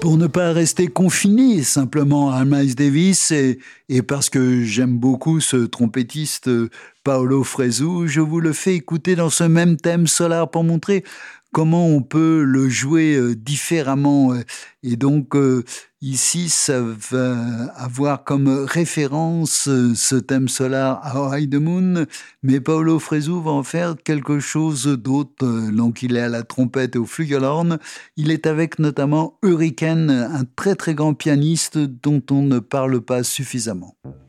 Pour ne pas rester confiné simplement à Miles Davis et parce que j'aime beaucoup ce trompettiste Paolo Fresu, je vous le fais écouter dans ce même thème Solar pour montrer comment on peut le jouer différemment. Et donc ici, ça va avoir comme référence ce thème Solar à How High the Moon, mais Paolo Fresu va en faire quelque chose d'autre. Donc il est à la trompette et au flugelhorn. Il est avec notamment Hurricane, un très très grand pianiste dont on ne parle pas suffisamment.